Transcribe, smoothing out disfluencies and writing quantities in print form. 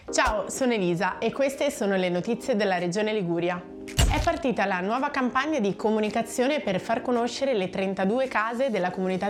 Ciao, sono Elisa e queste sono le notizie della Regione Liguria. È partita la nuova campagna di comunicazione per far conoscere le 32 case della comunità